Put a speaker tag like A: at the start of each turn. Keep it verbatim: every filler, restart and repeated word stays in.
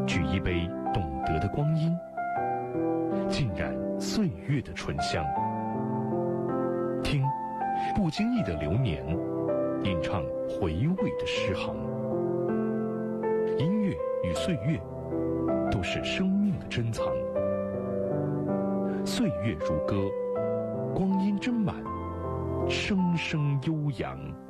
A: 举一杯懂得的光阴，浸染岁月的醇香。听，不经意的流年，吟唱回味的诗行。音乐与岁月，都是生命的珍藏。岁月如歌，光阴斟满，声声悠扬。